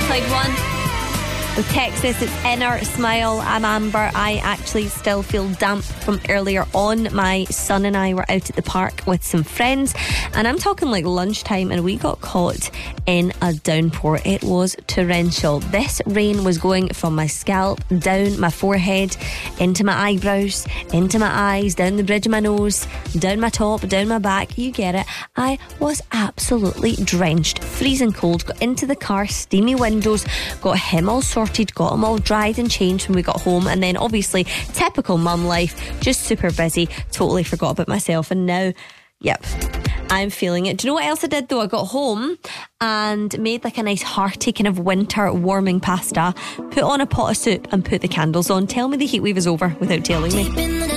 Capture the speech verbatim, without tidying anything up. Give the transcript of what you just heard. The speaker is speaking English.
side one. With Texas, it's Inner Smile. I'm Amber. I actually still feel damp from earlier on. My son and I were out at the park with some friends, and I'm talking like lunchtime, and we got caught in a downpour. It was torrential. This rain was going from my scalp, down my forehead, into my eyebrows, into my eyes, down the bridge of my nose, down my top, down my back. You get it. I was absolutely drenched, freezing cold. Got into the car, steamy windows, got him all sorted, got him all dried and changed when we got home, and then obviously typical mum life, just super busy, totally forgot about myself, and now, yep, I'm feeling it. Do you know what else I did though? I got home and made like a nice hearty kind of winter warming pasta, put on a pot of soup and put the candles on. Tell me the heatwave is over without telling me.